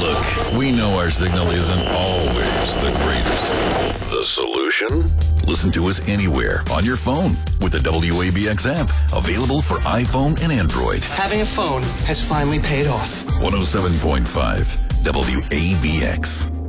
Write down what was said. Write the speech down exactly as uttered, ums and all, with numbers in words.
Look, we know our signal isn't always the greatest. The solution? Listen to us anywhere on your phone with the W A B X app, available for iPhone and Android. Having a phone has finally paid off. one oh seven point five W A B X.